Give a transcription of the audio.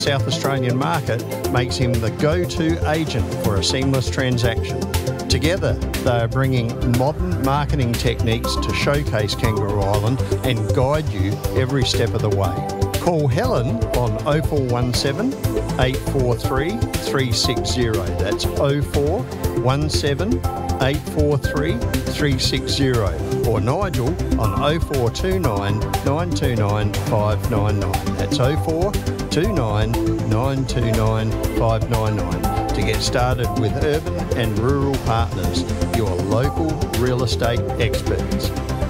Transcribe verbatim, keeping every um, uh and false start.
South Australian market makes him the go-to agent for a seamless transaction. Together, they are bringing modern marketing techniques to showcase Kangaroo Island and guide you every step of the way. Call Helen on oh four one seven, eight four three, three six zero. That's oh four one seven, eight four three, three six zero. Or Nigel on oh four two nine, nine two nine, five nine nine. That's oh four two nine, nine two nine, five nine nine. To get started with Urban and Rural Partners, your local real estate experts.